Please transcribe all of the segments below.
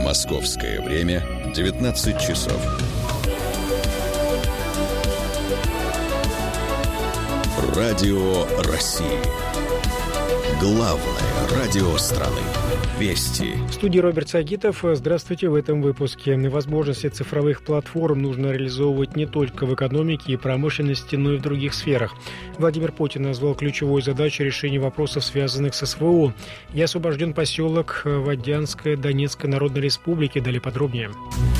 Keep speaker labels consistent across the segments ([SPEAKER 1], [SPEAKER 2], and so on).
[SPEAKER 1] Московское время 19 часов. Радио России. Главное радио страны. Вести.
[SPEAKER 2] В студии Роберт Сагитов. Здравствуйте. В этом выпуске. Возможности цифровых платформ нужно реализовывать не только в экономике и промышленности, но и в других сферах. Владимир Путин назвал ключевой задачей решения вопросов, связанных с СВО. И освобожден поселок Водянская Донецкой Народной Республики. Далее подробнее.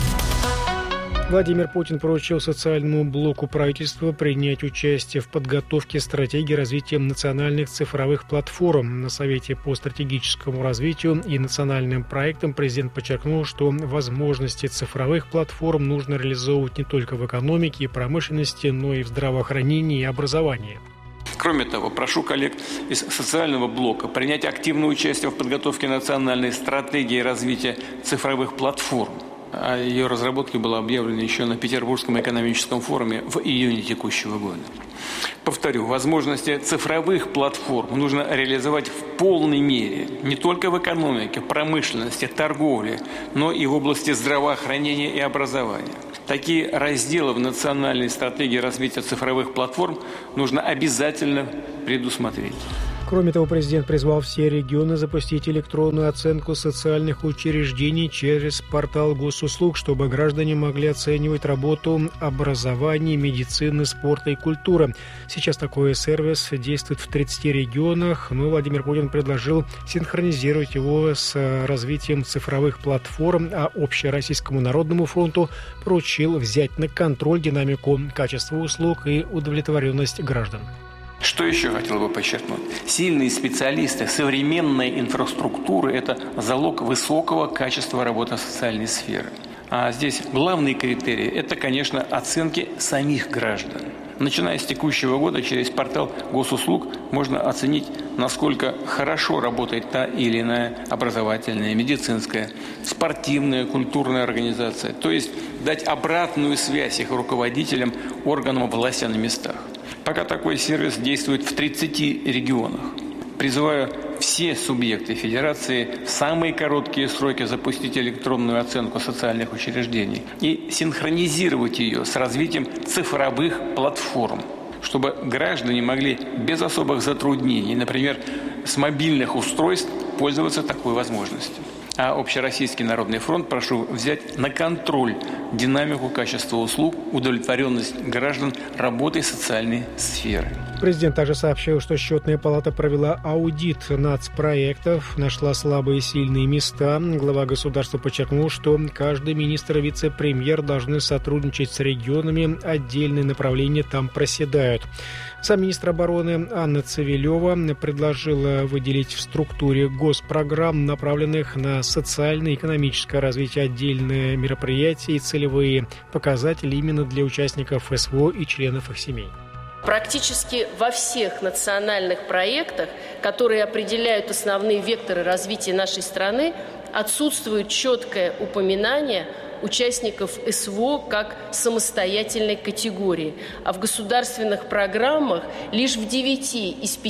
[SPEAKER 2] Владимир Путин поручил социальному блоку правительства принять участие в подготовке стратегии развития национальных цифровых платформ. На Совете по стратегическому развитию и национальным проектам президент подчеркнул, что возможности цифровых платформ нужно реализовывать не только в экономике и промышленности, но и в здравоохранении и образовании.
[SPEAKER 3] Кроме того, прошу коллег из социального блока принять активное участие в подготовке национальной стратегии развития цифровых платформ. О ее разработке было объявлено еще на Петербургском экономическом форуме в июне текущего года. Повторю, возможности цифровых платформ нужно реализовать в полной мере не только в экономике, промышленности, торговле, но и в области здравоохранения и образования. Такие разделы в национальной стратегии развития цифровых платформ нужно обязательно предусмотреть.
[SPEAKER 2] Кроме того, президент призвал все регионы запустить электронную оценку социальных учреждений через портал госуслуг, чтобы граждане могли оценивать работу образования, медицины, спорта и культуры. Сейчас такой сервис действует в 30 регионах, но Владимир Путин предложил синхронизировать его с развитием цифровых платформ, а Общероссийскому народному фронту поручил взять на контроль динамику качества услуг и удовлетворенность граждан.
[SPEAKER 3] Что еще хотел бы подчеркнуть? Сильные специалисты, современная инфраструктура – это залог высокого качества работы социальной сферы. А здесь главный критерий – это, конечно, оценки самих граждан. Начиная с текущего года через портал госуслуг можно оценить, насколько хорошо работает та или иная образовательная, медицинская, спортивная, культурная организация. То есть дать обратную связь их руководителям, органам власти на местах. Пока такой сервис действует в 30 регионах. Призываю все субъекты федерации в самые короткие сроки запустить электронную оценку социальных учреждений и синхронизировать ее с развитием цифровых платформ, чтобы граждане могли без особых затруднений, например, с мобильных устройств, пользоваться такой возможностью. А Общероссийский народный фронт прошу взять на контроль динамику качества услуг, удовлетворенность граждан работой социальной сферы.
[SPEAKER 2] Президент также сообщил, что Счетная палата провела аудит нацпроектов, нашла слабые и сильные места. Глава государства подчеркнул, что каждый министр и вице-премьер должны сотрудничать с регионами, отдельные направления там проседают. Замминистра обороны Анна Цивилева предложила выделить в структуре госпрограмм, направленных на социальное и экономическое развитие, отдельные мероприятия и целевые показатели именно для участников СВО и членов их семей.
[SPEAKER 4] Практически во всех национальных проектах, которые определяют основные векторы развития нашей страны, отсутствует четкое упоминание участников СВО как самостоятельной категории. А в государственных программах лишь в 9 из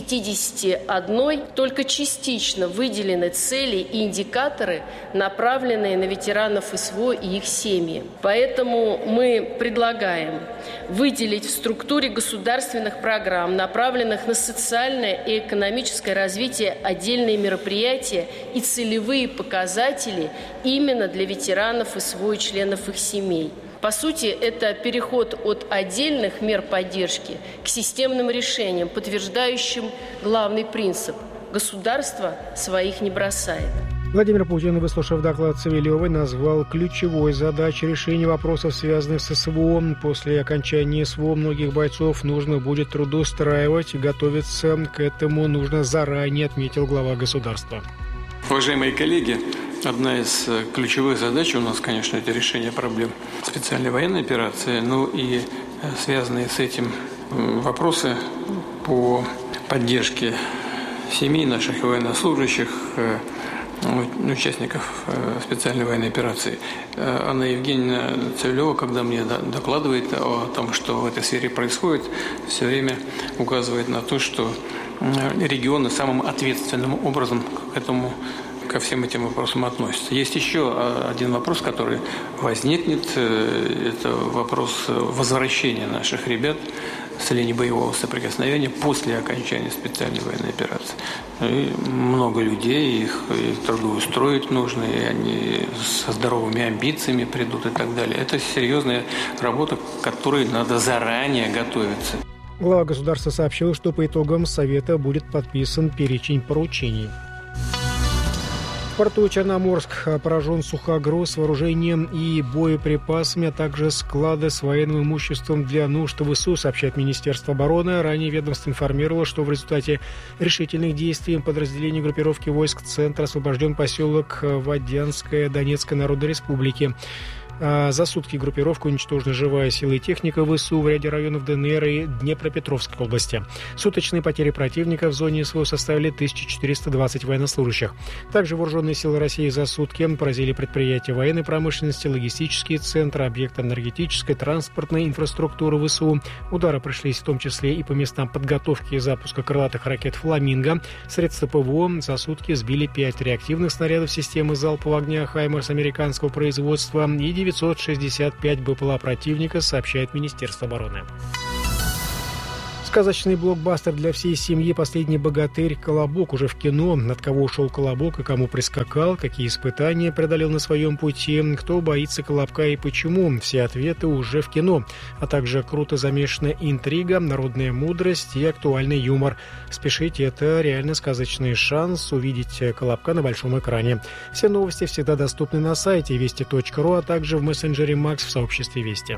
[SPEAKER 4] 51 только частично выделены цели и индикаторы, направленные на ветеранов СВО и их семьи. Поэтому мы предлагаем выделить в структуре государственных программ, направленных на социальное и экономическое развитие, отдельные мероприятия и целевые показатели именно для ветеранов СВО и членов их семей. По сути, это переход от отдельных мер поддержки к системным решениям, подтверждающим главный принцип – государство своих не бросает.
[SPEAKER 2] Владимир Путин, выслушав доклад Цивилевой, назвал ключевой задачей решения вопросов, связанных с СВО. После окончания СВО многих бойцов нужно будет трудоустраивать, и готовиться к этому нужно заранее, отметил глава государства.
[SPEAKER 3] Уважаемые коллеги, одна из ключевых задач у нас, конечно, это решение проблем специальной военной операции, ну и связанные с этим вопросы по поддержке семей наших военнослужащих, участников специальной военной операции. Анна Евгеньевна Цивилева, когда мне докладывает о том, что в этой сфере происходит, все время указывает на то, что регионы самым ответственным образом к этому ко всем этим вопросам относится. Есть еще один вопрос, который возникнет. Это вопрос возвращения наших ребят с линии боевого соприкосновения после окончания специальной военной операции. И много людей, их трудоустроить нужно, и они со здоровыми амбициями придут и так далее. Это серьезная работа, к которой надо заранее готовиться.
[SPEAKER 2] Глава государства сообщил, что по итогам Совета будет подписан перечень поручений. В порту Черноморск поражен сухогруз с вооружением и боеприпасами, а также склады с военным имуществом для нужд ВСУ, сообщает Министерство обороны. Ранее ведомство информировало, что в результате решительных действий подразделений группировки войск «Центр» освобожден поселок Водянская Донецкой Народной Республики. За сутки группировка уничтожена живая сила и техника ВСУ в ряде районов ДНР и Днепропетровской области. Суточные потери противника в зоне СВО составили 1420 военнослужащих. Также вооруженные силы России за сутки поразили предприятия военной промышленности, логистические центры, объекты энергетической, транспортной инфраструктуры ВСУ. Удары пришлись в том числе и по местам подготовки и запуска крылатых ракет «Фламинго». Средства ПВО за сутки сбили 5 реактивных снарядов системы залпового огня «Хаймарс» американского производства и 965 БПЛА противника, сообщает Министерство обороны. Сказочный блокбастер для всей семьи «Последний богатырь. Колобок» уже в кино. От кого ушел Колобок и кому прискакал, какие испытания преодолел на своем пути, кто боится Колобка и почему. Все ответы уже в кино. А также круто замешанная интрига, народная мудрость и актуальный юмор. Спешите, это реально сказочный шанс увидеть Колобка на большом экране. Все новости всегда доступны на сайте вести.ру, а также в мессенджере Макс в сообществе Вести.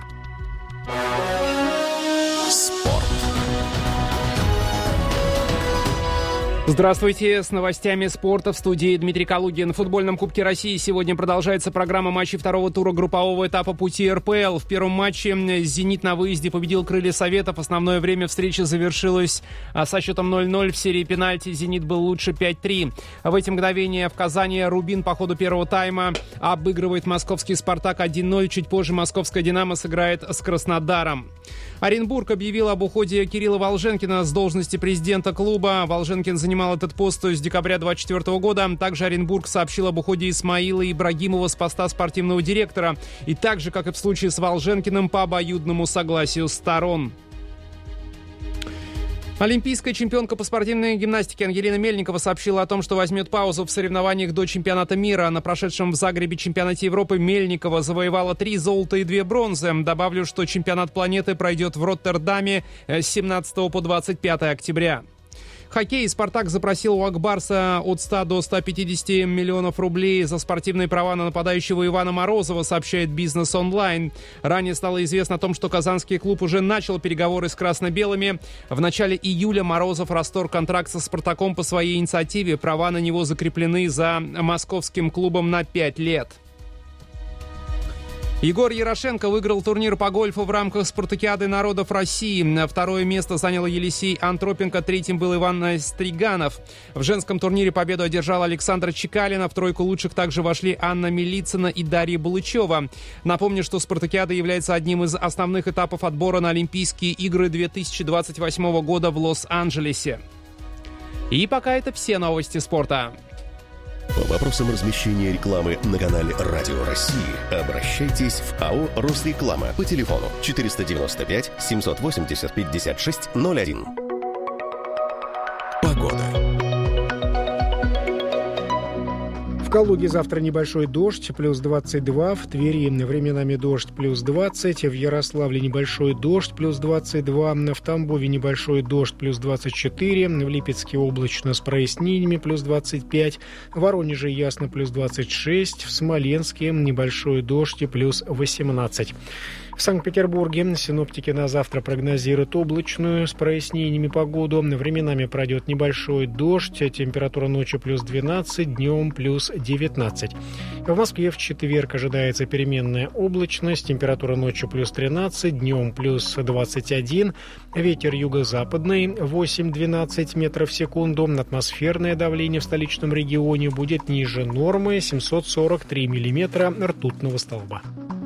[SPEAKER 5] Здравствуйте, с новостями спорта в студии Дмитрий Калугин. В футбольном Кубке России сегодня продолжается программа матчей второго тура группового этапа пути РПЛ. В первом матче «Зенит» на выезде победил «Крылья Советов». Основное время встречи завершилось со счетом 0-0. В серии пенальти «Зенит» был лучше 5-3. В эти мгновения в Казани «Рубин» по ходу первого тайма обыгрывает московский «Спартак» 1-0. Чуть позже московская «Динамо» сыграет с Краснодаром. Оренбург объявил об уходе Кирилла Волженкина с должности президента клуба. Волженкин занимал этот пост с декабря 2024 года. Также Оренбург сообщил об уходе Исмаила Ибрагимова с поста спортивного директора. И так же, как и в случае с Волженкиным, по обоюдному согласию сторон. Олимпийская чемпионка по спортивной гимнастике Ангелина Мельникова сообщила о том, что возьмет паузу в соревнованиях до чемпионата мира. На прошедшем в Загребе чемпионате Европы Мельникова завоевала 3 золота и 2 бронзы. Добавлю, что чемпионат планеты пройдет в Роттердаме с 17 по 25 октября. Хоккей. «Спартак» запросил у Акбарса от 100 до 150 миллионов рублей за спортивные права на нападающего Ивана Морозова, сообщает «Бизнес Онлайн». Ранее стало известно о том, что казанский клуб уже начал переговоры с красно-белыми. В начале июля Морозов расторг контракт со «Спартаком» по своей инициативе. Права на него закреплены за московским клубом на 5 лет. Егор Ярошенко выиграл турнир по гольфу в рамках Спартакиады народов России. Второе место занял Елисей Антропенко, третьим был Иван Стриганов. В женском турнире победу одержал Александр Чекалина. В тройку лучших также вошли Анна Милицына и Дарья Булычева. Напомню, что Спартакиада является одним из основных этапов отбора на Олимпийские игры 2028 года в Лос-Анджелесе. И пока это все новости спорта.
[SPEAKER 6] По вопросам размещения рекламы на канале «Радио России» обращайтесь в АО «Росреклама» по телефону 495 780 5601. Погода.
[SPEAKER 2] В Калуге завтра небольшой дождь, плюс 22. В Твери временами дождь, плюс 20. В Ярославле небольшой дождь, плюс 22. В Тамбове небольшой дождь, плюс 24. В Липецке облачно с прояснениями, плюс 25. В Воронеже ясно, плюс 26. В Смоленске небольшой дождь, плюс 18. В Санкт-Петербурге синоптики на завтра прогнозируют облачную с прояснениями погоду. Временами пройдет небольшой дождь, температура ночью плюс 12, днем плюс 19. В Москве в четверг ожидается переменная облачность, температура ночью плюс 13, днем плюс 21. Ветер юго-западный 8-12 метров в секунду. Атмосферное давление в столичном регионе будет ниже нормы 743 миллиметра ртутного столба.